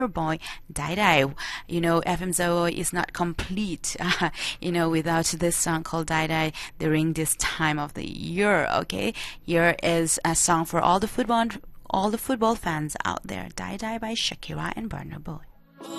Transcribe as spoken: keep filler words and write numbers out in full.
Boy, Die Die. You know, F M Zoe is not complete, uh, you know, without this song called Die Die during this time of the year. Okay, here is a song for all the football, all the football fans out there. Die Die by Shakira and Burna Boy.